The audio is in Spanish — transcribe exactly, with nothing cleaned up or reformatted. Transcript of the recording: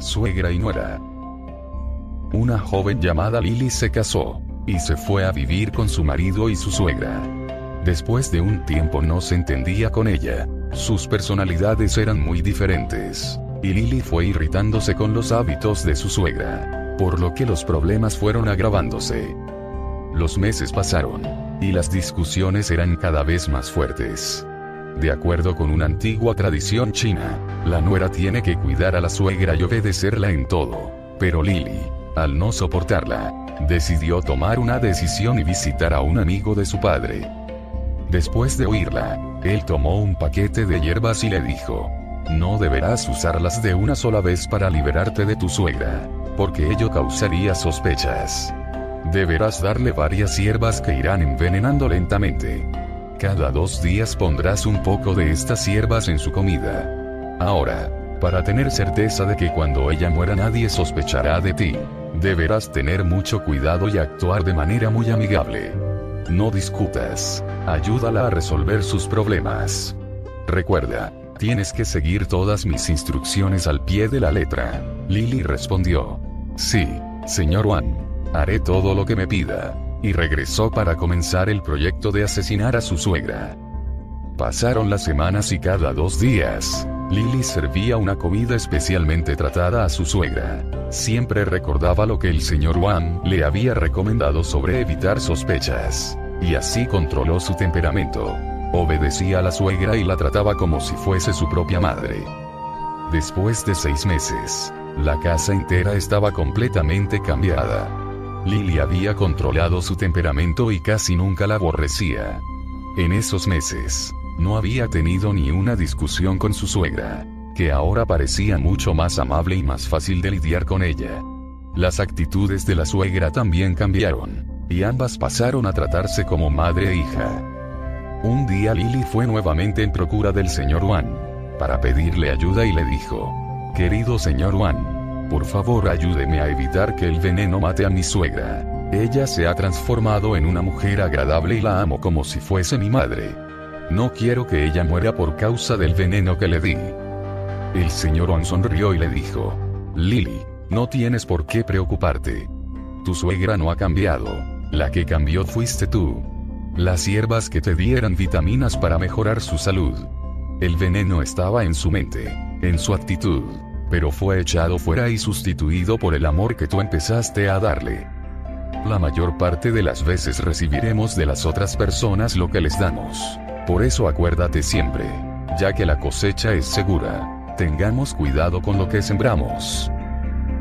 Suegra y nuera. Una joven llamada Lily se casó, y se fue a vivir con su marido y su suegra. Después de un tiempo no se entendía con ella, sus personalidades eran muy diferentes, y Lily fue irritándose con los hábitos de su suegra, por lo que los problemas fueron agravándose. Los meses pasaron, y las discusiones eran cada vez más fuertes. De acuerdo con una antigua tradición china, la nuera tiene que cuidar a la suegra y obedecerla en todo, pero Lily, al no soportarla, decidió tomar una decisión y visitar a un amigo de su padre. Después de oírla, él tomó un paquete de hierbas y le dijo: no deberás usarlas de una sola vez para liberarte de tu suegra, porque ello causaría sospechas. Deberás darle varias hierbas que irán envenenando lentamente. Cada dos días pondrás un poco de estas hierbas en su comida. Ahora, para tener certeza de que cuando ella muera nadie sospechará de ti, deberás tener mucho cuidado y actuar de manera muy amigable. No discutas, ayúdala a resolver sus problemas. Recuerda, tienes que seguir todas mis instrucciones al pie de la letra. Lily respondió: sí, señor Wan, haré todo lo que me pida, y regresó para comenzar el proyecto de asesinar a su suegra. Pasaron las semanas y cada dos días, Lily servía una comida especialmente tratada a su suegra. Siempre recordaba lo que el señor Wan le había recomendado sobre evitar sospechas, y así controló su temperamento. Obedecía a la suegra y la trataba como si fuese su propia madre. Después de seis meses, la casa entera estaba completamente cambiada. Lily había controlado su temperamento y casi nunca la aborrecía. En esos meses, no había tenido ni una discusión con su suegra, que ahora parecía mucho más amable y más fácil de lidiar con ella. Las actitudes de la suegra también cambiaron, y ambas pasaron a tratarse como madre e hija. Un día Lily fue nuevamente en procura del señor Wan, para pedirle ayuda y le dijo: querido señor Wan, por favor ayúdeme a evitar que el veneno mate a mi suegra. Ella se ha transformado en una mujer agradable y la amo como si fuese mi madre. No quiero que ella muera por causa del veneno que le di. El señor Wan sonrió y le dijo: Lily, no tienes por qué preocuparte. Tu suegra no ha cambiado, la que cambió fuiste tú. Las hierbas que te di eran vitaminas para mejorar su salud. El veneno estaba en su mente, en su actitud, pero fue echado fuera y sustituido por el amor que tú empezaste a darle. La mayor parte de las veces recibiremos de las otras personas lo que les damos. Por eso acuérdate siempre, ya que la cosecha es segura, tengamos cuidado con lo que sembramos.